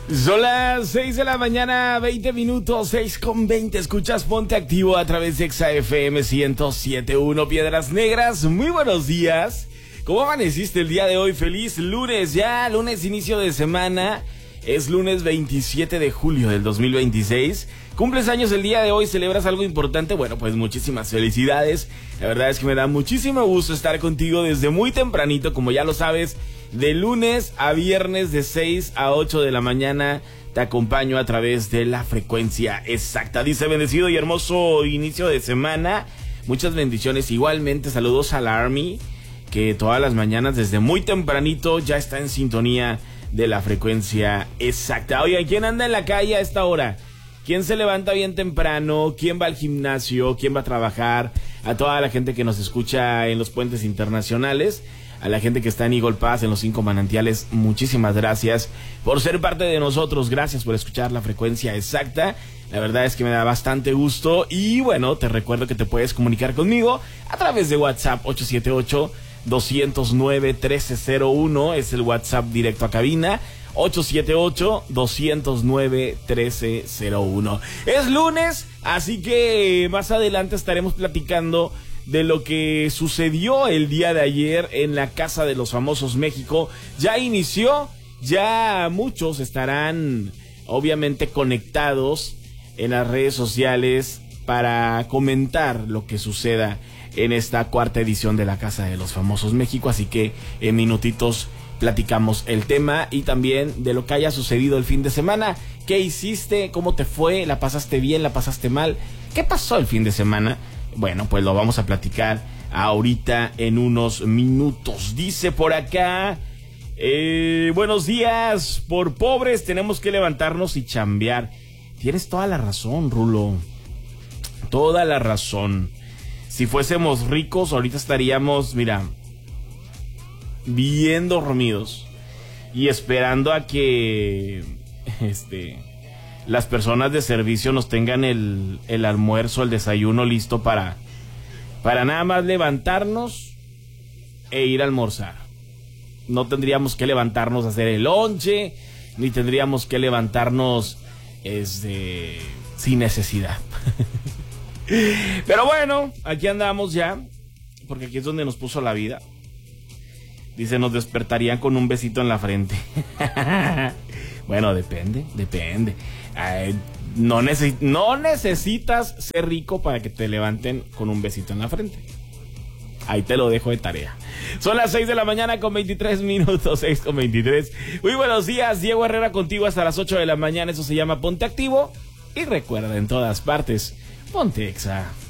Son las 6 de la mañana, 20 minutos, 6:20. Escuchas Ponte Activo a través de XAFM 107.1 Piedras Negras. Muy buenos días. ¿Cómo amaneciste el día de hoy? Feliz lunes, ya lunes inicio de semana. Es lunes 27 de julio del 2026. ¿Cumples años el día de hoy? ¿Celebras algo importante? Bueno, pues muchísimas felicidades. La verdad es que me da muchísimo gusto estar contigo desde muy tempranito, como ya lo sabes. De lunes a viernes de 6 a 8 de la mañana te acompaño a través de la frecuencia exacta. Dice: bendecido y hermoso inicio de semana. Muchas bendiciones. Igualmente saludos a la Army, que todas las mañanas desde muy tempranito ya está en sintonía de la frecuencia exacta. Oye, ¿quién anda en la calle a esta hora? ¿Quién se levanta bien temprano? ¿Quién va al gimnasio? ¿Quién va a trabajar? A toda la gente que nos escucha en los puentes internacionales, a la gente que está en Eagle Pass, en los 5 manantiales, muchísimas gracias por ser parte de nosotros. Gracias por escuchar la frecuencia exacta. La verdad es que me da bastante gusto. Y bueno, te recuerdo que te puedes comunicar conmigo a través de WhatsApp 878-209-1301. Es el WhatsApp directo a cabina. 878-209-1301. Es lunes, así que más adelante estaremos platicando de lo que sucedió el día de ayer en la Casa de los Famosos México. Ya inició, ya muchos estarán obviamente conectados en las redes sociales para comentar lo que suceda en esta cuarta edición de la Casa de los Famosos México, así que en minutitos platicamos el tema y también de lo que haya sucedido el fin de semana. ¿Qué hiciste? ¿Cómo te fue? ¿La pasaste bien? ¿La pasaste mal? ¿Qué pasó el fin de semana? Bueno, pues lo vamos a platicar ahorita en unos minutos. Dice por acá: buenos días, por pobres tenemos que levantarnos y chambear. Tienes toda la razón, Rulo. Toda la razón. Si fuésemos ricos, ahorita estaríamos, mira, bien dormidos y esperando a que las personas de servicio nos tengan el almuerzo, el desayuno listo para nada más levantarnos e ir a almorzar. No tendríamos que levantarnos a hacer el lonche, ni tendríamos que levantarnos sin necesidad. Pero bueno, aquí andamos ya, porque aquí es donde nos puso la vida. Dice: nos despertarían con un besito en la frente. Bueno, depende. No necesitas ser rico para que te levanten con un besito en la frente. Ahí te lo dejo de tarea. Son las 6 de la mañana con 23 minutos, 6:23. Muy buenos días, Diego Herrera contigo hasta las 8 de la mañana. Eso se llama Ponte Activo. Y recuerda, en todas partes, ponte Exa.